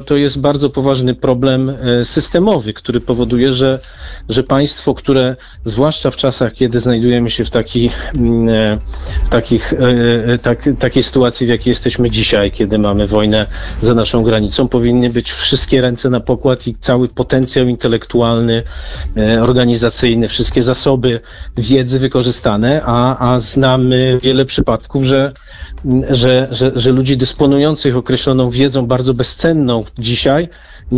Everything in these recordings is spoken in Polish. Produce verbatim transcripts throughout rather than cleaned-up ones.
to jest bardzo poważny problem systemowy, który powoduje, że, że państwo, które zwłaszcza w czasach, kiedy znajdujemy się w, taki, w takich, tak, takiej sytuacji, w jakiej jesteśmy dzisiaj, kiedy mamy wojnę za naszą granicą, powinny być wszystkie ręce na pokład i cały potencjał intelektualny, organizacyjny, wszystkie zasoby wiedzy wykorzystane, a, a znamy wiele przypadków, że, że, że, że ludzi dysponujących określoną wiedzą bardzo bezcenną dzisiaj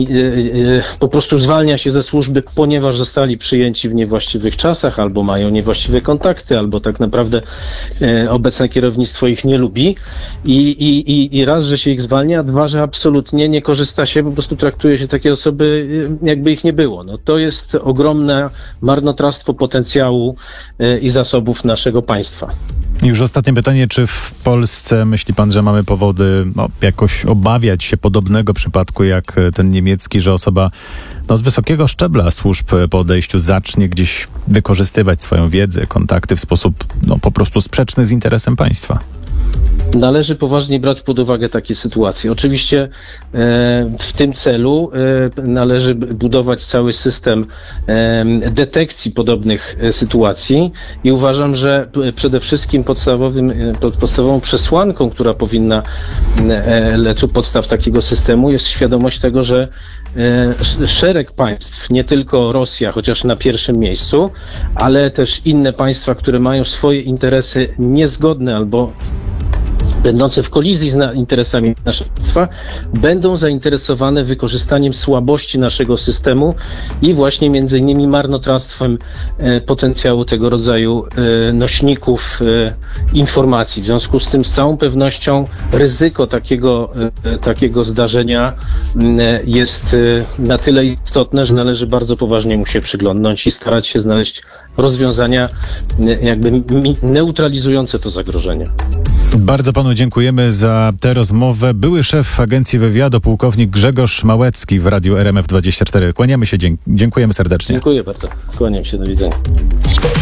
po prostu zwalnia się ze służby, ponieważ zostali przyjęci w niewłaściwych czasach, albo mają niewłaściwe kontakty, albo tak naprawdę obecne kierownictwo ich nie lubi i, i, i raz, że się ich zwalnia, a dwa, że absolutnie nie korzysta się, po prostu traktuje się takie osoby, jakby ich nie było. No, to jest ogromne marnotrawstwo potencjału i zasobów naszego państwa. Już ostatnie pytanie, czy w Polsce myśli pan, że mamy powody no, jakoś obawiać się podobnego przypadku jak ten niemiecki, że osoba no, z wysokiego szczebla służb po odejściu zacznie gdzieś wykorzystywać swoją wiedzę, kontakty w sposób no, po prostu sprzeczny z interesem państwa? Należy poważnie brać pod uwagę takie sytuacje. Oczywiście e, w tym celu e, należy budować cały system e, detekcji podobnych e, sytuacji i uważam, że przede wszystkim podstawowym, e, podstawową przesłanką, która powinna e, lec u podstaw takiego systemu jest świadomość tego, że e, szereg państw, nie tylko Rosja, chociaż na pierwszym miejscu, ale też inne państwa, które mają swoje interesy niezgodne albo będące w kolizji z interesami naszego państwa, będą zainteresowane wykorzystaniem słabości naszego systemu i właśnie między innymi marnotrawstwem e, potencjału tego rodzaju e, nośników e, informacji. W związku z tym z całą pewnością ryzyko takiego, e, takiego zdarzenia e, jest e, na tyle istotne, że należy bardzo poważnie mu się przyglądnąć i starać się znaleźć rozwiązania e, jakby mi, neutralizujące to zagrożenie. Bardzo panu dziękujemy za tę rozmowę. Były szef Agencji Wywiadu, pułkownik Grzegorz Małecki w Radiu R M F dwadzieścia cztery. Kłaniamy się, dziękujemy serdecznie. Dziękuję bardzo. Kłaniam się, do widzenia.